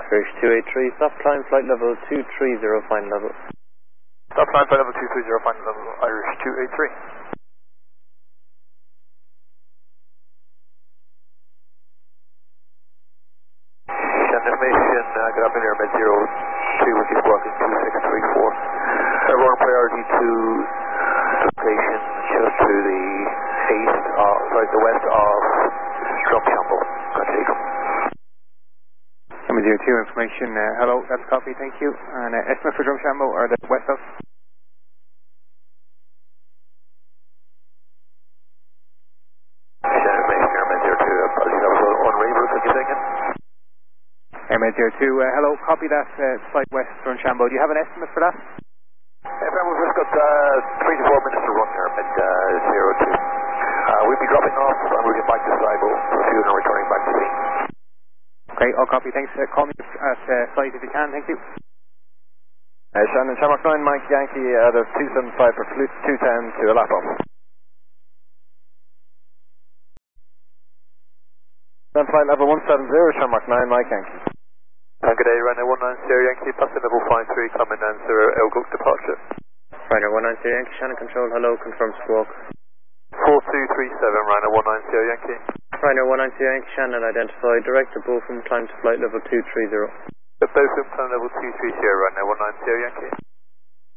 Irish 283, stop climb flight level 230, final level. Stop climb flight level 230, final level, Irish 283. Information, get up in there, med 02, which is working 2634. Everyone priority to location, just to the the west of Drumshambo. Continue. Med 02 information, hello, that's copy, thank you. And estimate for Drumshambo or the west of? Information here, med 02, apologies, I was on radio, can you take it? Med 02, hello, copy that, flight west Drumshambo. Do you have an estimate for that? We've just got 3 to 4 minutes to run here, med 02. We'll be dropping off and we'll get back to Sligo for fuel and returning back to scene. Okay, all copy, thanks. Call me at site if you can, thank you. Shannon, Shamrock 9, Mike Yankee out of 275 for 210 to Alapo. Then flight level 170, Shamrock 9, Mike Yankee. Good day, Ryanair 190 Yankee, passing level 53, coming answer Elgok departure. Ryanair 190 Yankee, Shannon control, hello, confirm squawk. 4237, Ryanair 190 Yankee. Ryanair 190 Yankee, Shannon identified, direct to Bochum, climb to flight level 230. The Bochum, climb level 230, Ryanair 190 Yankee.